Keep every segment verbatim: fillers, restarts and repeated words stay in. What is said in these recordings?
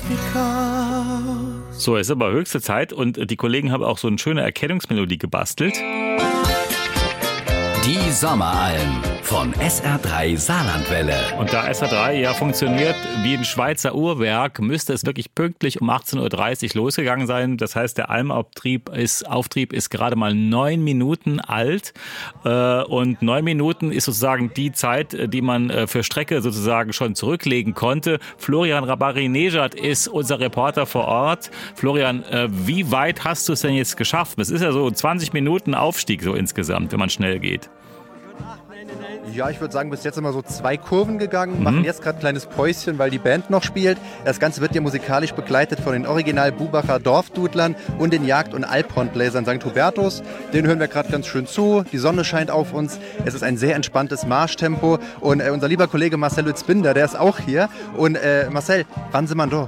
So, es ist aber höchste Zeit und die Kollegen haben auch so eine schöne Erkennungsmelodie gebastelt. Die Sommeralm von S R drei Saarlandwelle. Und da S R drei ja funktioniert wie ein Schweizer Uhrwerk, müsste es wirklich pünktlich um achtzehn Uhr dreißig losgegangen sein. Das heißt, der Almauftrieb ist, Auftrieb ist gerade mal neun Minuten alt. Und neun Minuten ist sozusagen die Zeit, die man für Strecke sozusagen schon zurücklegen konnte. Florian Rabari-Nejad ist unser Reporter vor Ort. Florian, wie weit hast du es denn jetzt geschafft? Es ist ja so zwanzig Minuten Aufstieg so insgesamt, wenn man schnell geht. Ja, ich würde sagen, bis jetzt immer so zwei Kurven gegangen, Mhm. machen jetzt gerade ein kleines Päuschen, weil die Band noch spielt. Das Ganze wird ja musikalisch begleitet von den Original Bubacher Dorfdudlern und den Jagd- und Alphornbläsern Sankt Hubertus. Den hören wir gerade ganz schön zu, die Sonne scheint auf uns. Es ist ein sehr entspanntes Marschtempo und äh, unser lieber Kollege Marcel Lützbinder, der ist auch hier. Und äh, Marcel, wann sind wir da?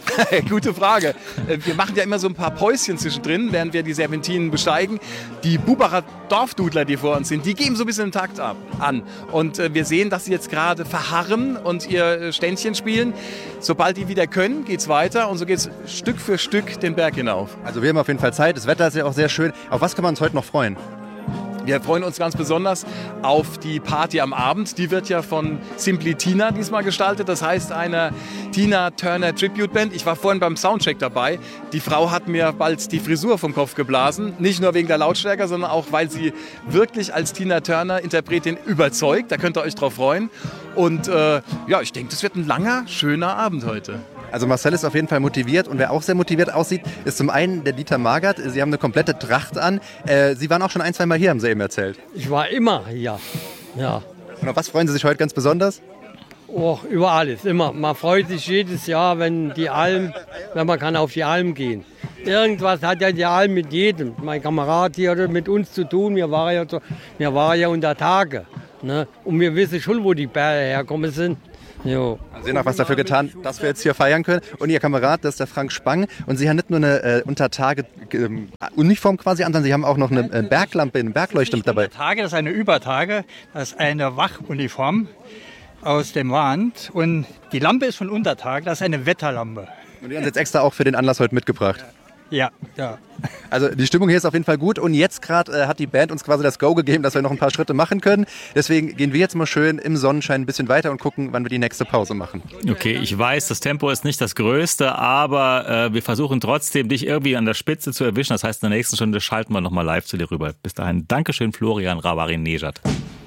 Gute Frage. Wir machen ja immer so ein paar Päuschen zwischendrin, während wir die Serpentinen besteigen. Die Bubacher Dorfdudler, die vor uns sind, die geben so ein bisschen den Takt ab, an. Und äh, wir sehen, dass sie jetzt gerade verharren und ihr Ständchen spielen. Sobald die wieder können, geht's weiter und so geht's Stück für Stück den Berg hinauf. Also wir haben auf jeden Fall Zeit, das Wetter ist ja auch sehr schön. Auf was kann man uns heute noch freuen? Wir freuen uns ganz besonders auf die Party am Abend. Die wird ja von Simply Tina diesmal gestaltet. Das heißt, eine Tina Turner Tribute Band. Ich war vorhin beim Soundcheck dabei. Die Frau hat mir bald die Frisur vom Kopf geblasen. Nicht nur wegen der Lautstärke, sondern auch, weil sie wirklich als Tina Turner Interpretin überzeugt. Da könnt ihr euch drauf freuen. Und äh, ja, ich denke, das wird ein langer, schöner Abend heute. Also Marcel ist auf jeden Fall motiviert und wer auch sehr motiviert aussieht, ist zum einen der Dieter Magert. Sie haben eine komplette Tracht an. Äh, Sie waren auch schon ein, zwei Mal hier, haben Sie eben erzählt. Ich war immer hier, ja. Und auf was freuen Sie sich heute ganz besonders? Oh, über alles, immer. Man freut sich jedes Jahr, wenn die Alm, wenn man kann auf die Alm gehen. Irgendwas hat ja die Alm mit jedem. Mein Kamerad hier hat mit uns zu tun. Wir waren ja, so, wir waren ja unter Tage. Ne? Und wir wissen schon, wo die Berge herkommen sind. Jo. Sie haben auch was dafür getan, dass wir jetzt hier feiern können. Und Ihr Kamerad, das ist der Frank Spang. Und Sie haben nicht nur eine äh, Untertage-Uniform quasi an, sondern Sie haben auch noch eine äh, Berglampe, eine Bergleuchte mit dabei. Tage, das ist eine Übertage, das ist eine Wachuniform aus dem Wand. Und die Lampe ist von Untertag, das ist eine Wetterlampe. Und die haben Sie jetzt extra auch für den Anlass heute mitgebracht. Ja, ja. Also die Stimmung hier ist auf jeden Fall gut und jetzt gerade äh, hat die Band uns quasi das Go gegeben, dass wir noch ein paar Schritte machen können. Deswegen gehen wir jetzt mal schön im Sonnenschein ein bisschen weiter und gucken, wann wir die nächste Pause machen. Okay, ich weiß, das Tempo ist nicht das Größte, aber äh, wir versuchen trotzdem, dich irgendwie an der Spitze zu erwischen. Das heißt, in der nächsten Stunde schalten wir nochmal live zu dir rüber. Bis dahin, Dankeschön, Florian Rabari-Nejad.